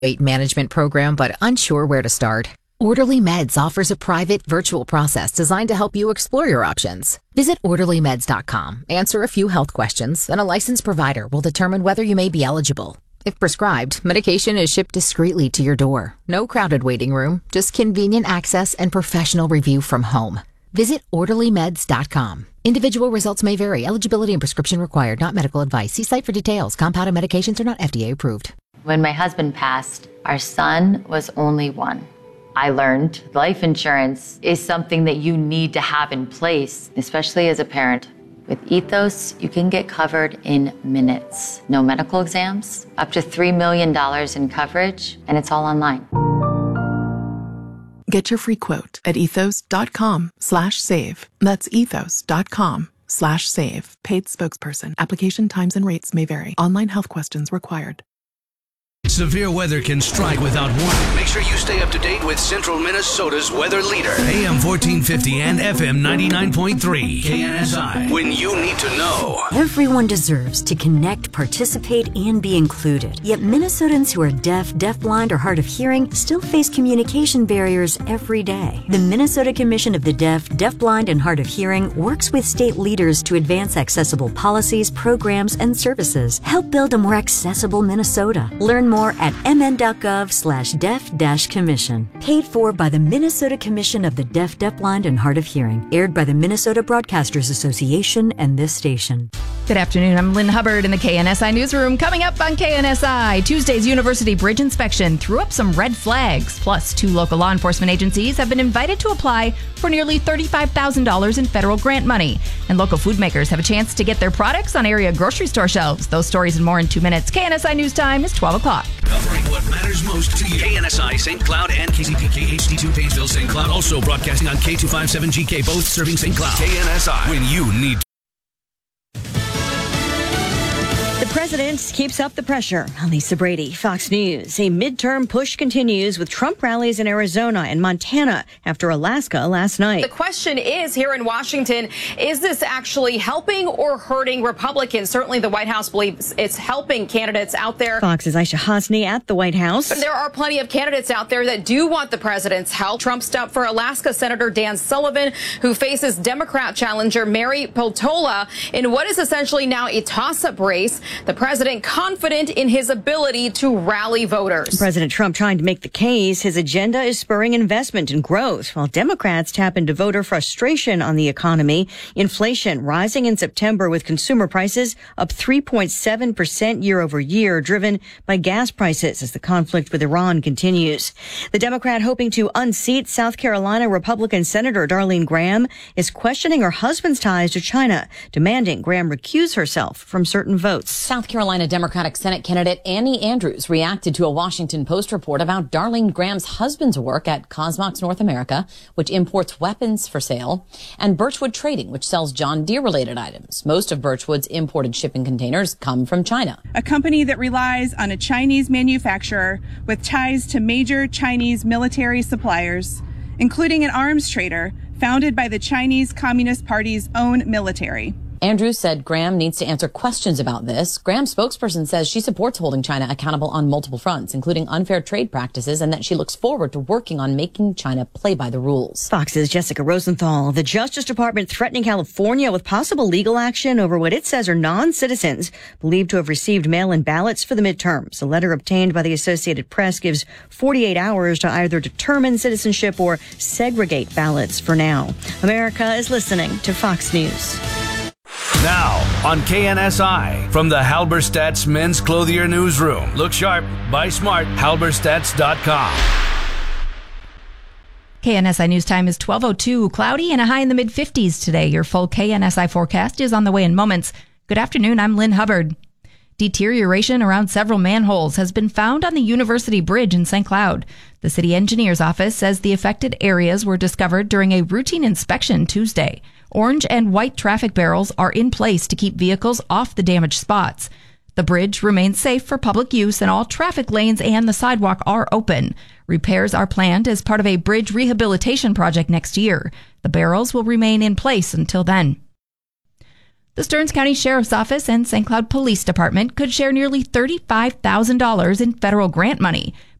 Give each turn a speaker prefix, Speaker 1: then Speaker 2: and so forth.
Speaker 1: weight management program but unsure where to start? Orderly Meds offers a private virtual process designed to help you explore your options. Visit orderlymeds.com, answer a few health questions, and a licensed provider will determine whether you may be eligible. If prescribed, medication is shipped discreetly to your door. No crowded waiting room, just convenient access and professional review from home. Visit orderlymeds.com. Individual results may vary. Eligibility and prescription required. Not medical advice. See site for details. Compounded medications are not FDA approved.
Speaker 2: When my husband passed, our son was only one. I learned life insurance is something that you need to have in place, especially as a parent. With Ethos, you can get covered in minutes. No medical exams, up to $3 million in coverage, and it's all online.
Speaker 3: Get your free quote at ethos.com/save. That's ethos.com/save. Paid spokesperson. Application times and rates may vary. Online health questions required.
Speaker 4: Severe weather can strike without warning. Make sure you stay up to date with Central Minnesota's weather leader. AM 1450 and FM 99.3. KNSI. When you need to know.
Speaker 5: Everyone deserves to connect, participate, and be included. Yet Minnesotans who are deaf, deafblind, or hard of hearing still face communication barriers every day. The Minnesota Commission of the Deaf, Deafblind, and Hard of Hearing works with state leaders to advance accessible policies, programs, and services. Help build a more accessible Minnesota. Learn more at mn.gov/deaf-commission. Paid for by the Minnesota Commission of the Deaf, Deafblind, and Hard of Hearing. Aired by the Minnesota Broadcasters Association and this station.
Speaker 6: Good afternoon. I'm Lynn Hubbard in the KNSI Newsroom. Coming up on KNSI, Tuesday's University Bridge inspection threw up some red flags. Plus, 2 local law enforcement agencies have been invited to apply for nearly $35,000 in federal grant money. And local food makers have a chance to get their products on area grocery store shelves. Those stories and more in 2 minutes. KNSI News Time is 12 o'clock.
Speaker 4: Covering what matters most to you. KNSI St. Cloud and KCPK HD2 Painesville St. Cloud. Also broadcasting on K257GK, both serving St. Cloud. KNSI. When you need to.
Speaker 7: The president keeps up the pressure. Lisa Brady, Fox News. A midterm push continues with Trump rallies in Arizona and Montana after Alaska last night.
Speaker 8: The question is here in Washington, is this actually helping or hurting Republicans? Certainly the White House believes it's helping candidates out there.
Speaker 7: Fox's Aisha Hasni at the White House.
Speaker 8: But there are plenty of candidates out there that do want the president's help. Trump stopped for Alaska Senator Dan Sullivan, who faces Democrat challenger Mary Peltola in what is essentially now a toss-up race. The president confident in his ability to rally voters.
Speaker 7: President Trump trying to make the case his agenda is spurring investment and growth, while Democrats tap into voter frustration on the economy. Inflation rising in September with consumer prices up 3.7% year over year, driven by gas prices as the conflict with Iran continues. The Democrat hoping to unseat South Carolina Republican Senator Darlene Graham is questioning her husband's ties to China, demanding Graham recuse herself from certain votes.
Speaker 9: South Carolina Democratic Senate candidate Annie Andrews reacted to a Washington Post report about Darlene Graham's husband's work at Cosmox North America, which imports weapons for sale, and Birchwood Trading, which sells John Deere-related items. Most of Birchwood's imported shipping containers come from China.
Speaker 10: A company that relies on a Chinese manufacturer with ties to major Chinese military suppliers, including an arms trader founded by the Chinese Communist Party's own military.
Speaker 9: Andrews said Graham needs to answer questions about this. Graham's spokesperson says she supports holding China accountable on multiple fronts, including unfair trade practices, and that she looks forward to working on making China play by the rules.
Speaker 7: Fox's Jessica Rosenthal. The Justice Department threatening California with possible legal action over what it says are non-citizens believed to have received mail-in ballots for the midterms. A letter obtained by the Associated Press gives 48 hours to either determine citizenship or segregate ballots for now. America is listening to Fox News.
Speaker 4: Now on KNSI from the Halberstadt's Men's Clothier Newsroom. Look sharp, buy smart, halberstadts.com.
Speaker 6: KNSI News Time is 12:02. Cloudy and a high in the mid-50s today. Your full KNSI forecast is on the way in moments. Good afternoon, I'm Lynn Hubbard. Deterioration around several manholes has been found on the University Bridge in St. Cloud. The city engineer's office says the affected areas were discovered during a routine inspection Tuesday. Orange and white traffic barrels are in place to keep vehicles off the damaged spots. The bridge remains safe for public use and all traffic lanes and the sidewalk are open. Repairs are planned as part of a bridge rehabilitation project next year. The barrels will remain in place until then. The Stearns County Sheriff's Office and St. Cloud Police Department could share nearly $35,000 in federal grant money.